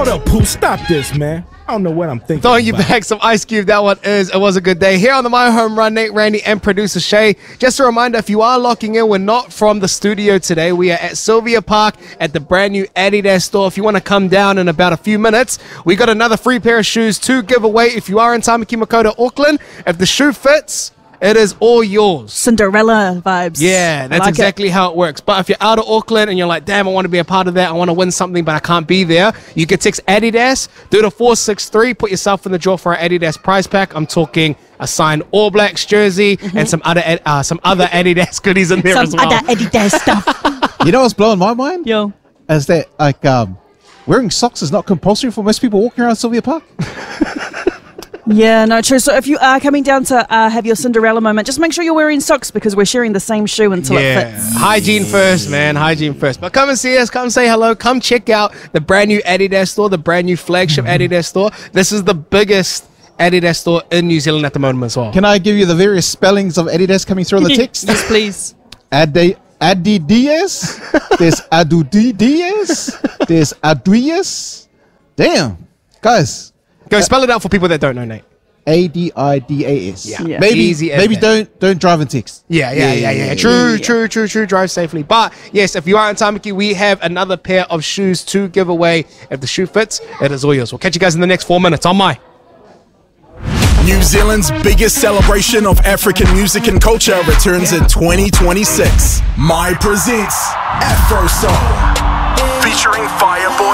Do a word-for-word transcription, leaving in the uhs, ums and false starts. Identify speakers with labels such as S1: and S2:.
S1: up, Pooh? Stop this, man. I don't know what I'm thinking.
S2: Throwing you
S1: about.
S2: back some Ice Cube. That one is It Was a Good Day. Here on the My Home Run, Nate, Randy, and producer Shay. Just a reminder, if you are locking in, we're not from the studio today. We are at Sylvia Park at the brand new Adidas store. If you want to come down in about a few minutes, we got another free pair of shoes to give away. If you are in Tamaki Makaurau, Auckland, if the shoe fits, it is all yours.
S3: Cinderella vibes.
S2: Yeah, that's
S3: like
S2: exactly
S3: it.
S2: how it works. But if you're out of Auckland and you're like, damn, I want to be a part of that, I want to win something, but I can't be there, you can text Adidas, do the four six three, put yourself in the draw for our Adidas prize pack. I'm talking a signed All Blacks jersey mm-hmm. and some other uh, some other Adidas goodies in there
S3: some
S2: as well.
S3: Some other Adidas stuff.
S4: You know what's blowing my mind?
S3: Yo.
S4: Is that, like, um, wearing socks is not compulsory for most people walking around Sylvia Park?
S3: Yeah, no, true. So if you are coming down to uh, have your Cinderella moment, just make sure you're wearing socks because we're sharing the same shoe until
S2: yeah.
S3: it fits.
S2: Hygiene first, man. Hygiene first. But come and see us. Come say hello. Come check out the brand new Adidas store, the brand new flagship mm-hmm. Adidas store. This is the biggest Adidas store in New Zealand at the moment as well.
S4: Can I give you the various spellings of Adidas coming through on the text?
S3: Yes, please.
S4: Adi Adidas. There's Adudias. There's Aduias. Damn. Guys.
S2: Go spell it out for people that don't know, Nate.
S4: A D I D A S.
S2: Yeah. yeah.
S4: Maybe
S2: Easy
S4: maybe don't don't drive and text.
S2: Yeah, yeah, yeah, yeah. yeah. True, yeah. true, true, true. Drive safely. But yes, if you are in Tamaki, we have another pair of shoes to give away. If the shoe fits, it is all yours. We'll catch you guys in the next four minutes on My.
S5: New Zealand's biggest celebration of African music and culture returns in twenty twenty-six. My presents Afro Soul, featuring Fireboy